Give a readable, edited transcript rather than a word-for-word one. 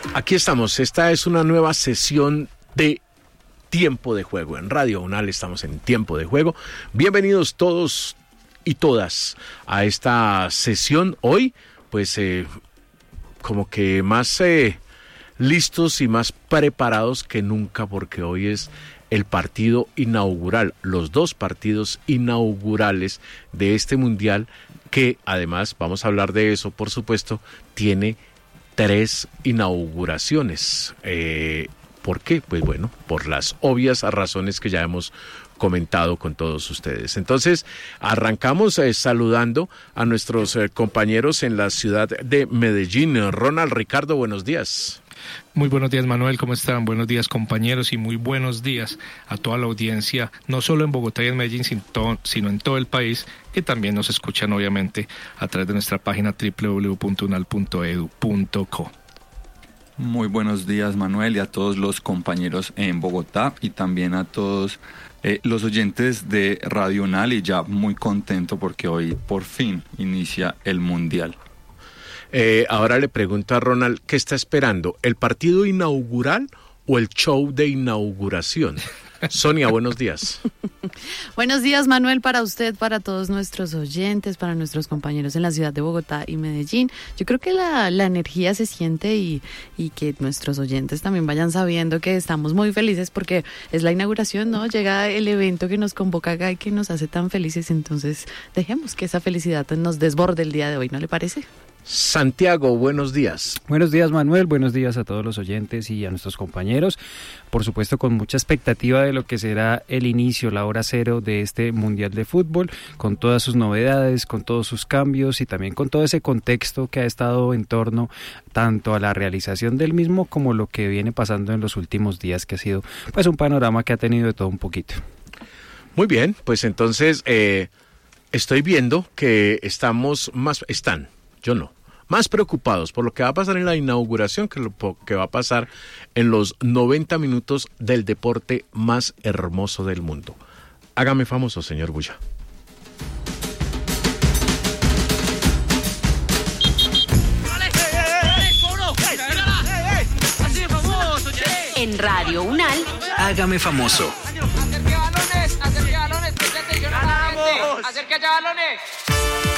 Aquí estamos, esta es una nueva sesión de Tiempo de Juego. En Radio UNAL estamos en Tiempo de Juego. Bienvenidos todos y todas a esta sesión. Hoy, pues, como que más listos y más preparados que nunca, porque hoy es el partido inaugural, los dos partidos inaugurales de este mundial, que además, vamos a hablar de eso, por supuesto, tiene 3 inauguraciones. ¿Por qué? Pues bueno, por las obvias razones que ya hemos comentado con todos ustedes. Entonces, arrancamos saludando a nuestros compañeros en la ciudad de Medellín. Ronald, Ricardo, buenos días. Muy buenos días, Manuel, ¿cómo están? Buenos días, compañeros, y muy buenos días a toda la audiencia, no solo en Bogotá y en Medellín, sino en todo el país, que también nos escuchan, obviamente, a través de nuestra página www.unal.edu.co. Muy buenos días, Manuel, y a todos los compañeros en Bogotá, y también a todos los oyentes de Radio UNAL, y ya muy contento porque hoy por fin inicia el Mundial. Ahora le pregunto a Ronald, ¿qué está esperando? ¿El partido inaugural o el show de inauguración? Sonia, buenos días. Buenos días, Manuel, para usted, para todos nuestros oyentes, para nuestros compañeros en la ciudad de Bogotá y Medellín. Yo creo que la energía se siente y que nuestros oyentes también vayan sabiendo que estamos muy felices porque es la inauguración, ¿no? Llega el evento que nos convoca acá y que nos hace tan felices, entonces dejemos que esa felicidad nos desborde el día de hoy, ¿no le parece? Santiago, buenos días. Buenos días, Manuel, buenos días a todos los oyentes y a nuestros compañeros. Por supuesto, con mucha expectativa de lo que será el inicio, la hora cero de este Mundial de Fútbol, con todas sus novedades, con todos sus cambios y también con todo ese contexto que ha estado en torno tanto a la realización del mismo como lo que viene pasando en los últimos días, que ha sido pues un panorama que ha tenido de todo un poquito. Muy bien, pues entonces estoy viendo que yo no, más preocupados por lo que va a pasar en la inauguración que lo que va a pasar en los 90 minutos del deporte más hermoso del mundo. Hágame famoso, señor Bulla. En Radio UNAL, hágame famoso. Acerque balones, acerque balones, preste atención a la gente. Acerque balones.